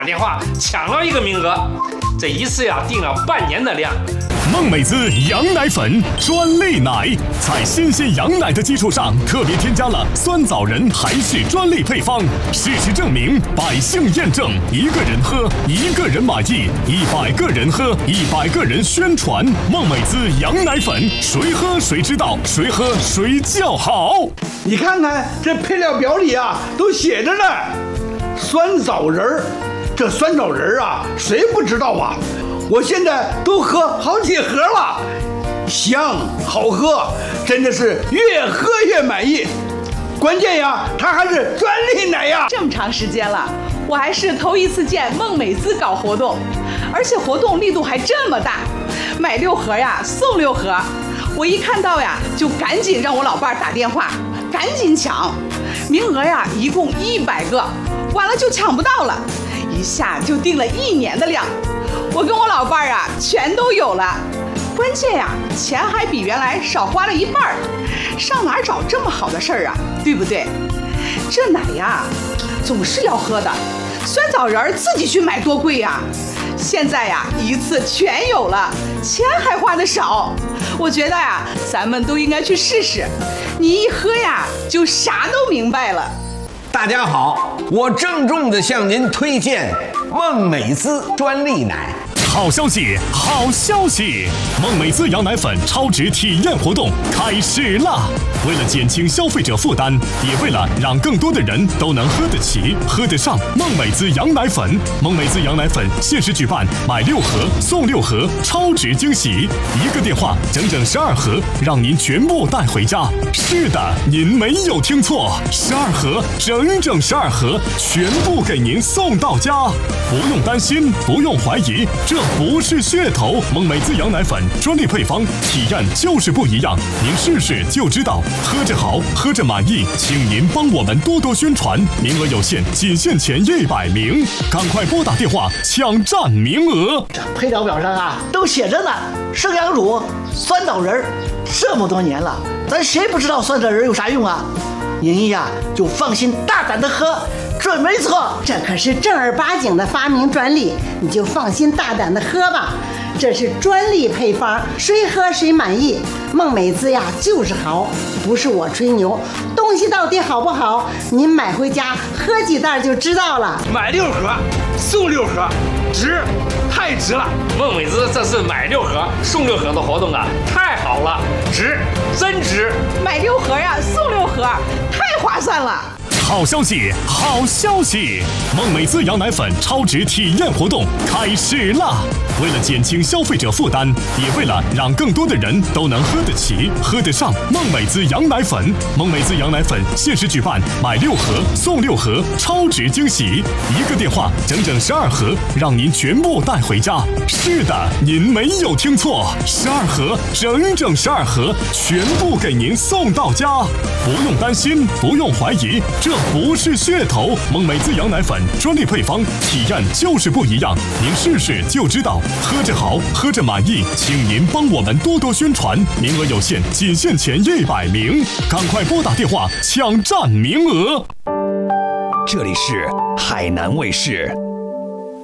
打电话抢了一个名额，这一次呀订了半年的量。 孟美滋羊奶粉专利奶，在新鲜羊奶的基础上，特别添加了酸枣仁韩式专利配方。事实证明，百姓验证，一个人喝，一个人满意；100个人喝，100个人宣传。孟美滋羊奶粉，谁喝谁知道，谁喝谁叫好。 你看看这配料表里啊，都写着呢，酸枣仁儿。这酸枣仁儿啊，谁不知道啊？我现在都喝好几盒了，香好喝，真的是越喝越满意。关键呀，它还是专利奶呀！ 这么长时间了，我还是头一次见孟美滋搞活动，而且活动力度还这么大，买6盒呀送6盒。我一看到呀，就赶紧让我老伴打电话，赶紧抢，名额呀一共100个，晚了就抢不到了，一下就订了1年的量。我跟我老伴儿啊，全都有了，关键呀，钱还比原来少花了1半，上哪儿找这么好的事儿啊？对不对？这奶呀，总是要喝的，酸枣仁儿自己去买多贵呀！现在呀，一次全有了，钱还花得少。我觉得呀，咱们都应该去试试，你一喝呀，就啥都明白了。 大家好，我郑重地向您推荐孟美滋专利奶。 好消息，好消息！孟美滋羊奶粉超值体验活动开始了。为了减轻消费者负担，也为了让更多的人都能喝得起、喝得上孟美滋羊奶粉，孟美滋羊奶粉限时举办买6盒送6盒超值惊喜，一个电话整整12盒，让您全部带回家。是的，您没有听错，12盒，整整12盒，全部给您送到家，不用担心，不用怀疑，这不是噱头。孟美滋羊奶粉专利配方，体验就是不一样，您试试就知道。喝着好，喝着满意，请您帮我们多多宣传，名额有限，仅限前100名，赶快拨打电话抢占名额。 这配料表上啊都写着呢，生羊乳、酸枣仁，这么多年了，咱谁不知道酸枣仁有啥用啊？您呀就放心大胆的喝，准没错。 这可是正儿八经的发明专利，你就放心大胆的喝吧。这是专利配方，谁喝谁满意。孟美滋呀就是好，不是我吹牛，东西到底好不好，您买回家喝几袋就知道了。 买6盒送6盒，值，太值了！孟美滋这次买6盒送6盒的活动啊，太好了，值，真值！ 买6盒呀送6盒，太划算了！ 好消息，好消息！孟美滋羊奶粉超值体验活动开始了。为了减轻消费者负担，也为了让更多的人都能喝得起、喝得上孟美滋羊奶粉，孟美滋羊奶粉限时举办买6盒送6盒超值惊喜，一个电话整整12盒，让您全部带回家。是的，您没有听错，12盒，整整12盒，全部给您送到家，不用担心，不用怀疑，这不是噱头。孟美滋羊奶粉专利配方，体验就是不一样，您试试就知道。喝着好，喝着满意，请您帮我们多多宣传，名额有限，仅限前100名，赶快拨打电话抢占名额。 这里是海南卫视。